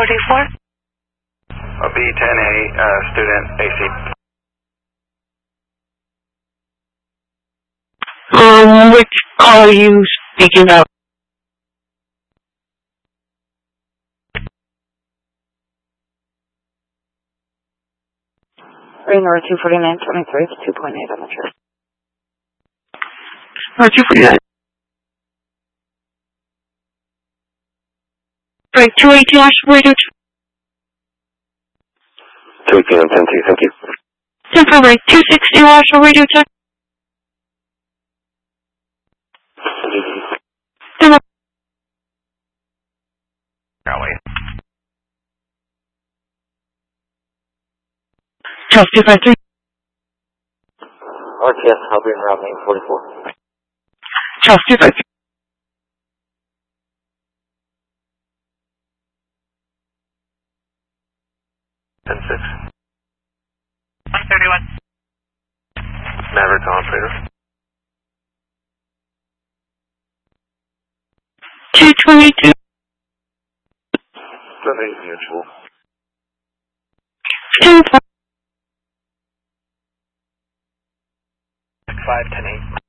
244. A B10A student AC. Which call are you speaking about? Raynor 249.23, 2.8 on the trip. 249. Right, 218 Washington Radio. 218 on 10-2, thank you. Central right, 260 Washington Radio check. Demo. Charles 253. RTS, I'll be around 844. Charles 253. Ten six. 131. Maverick operator. 222. 7-8 mutual. 10 5-10-8.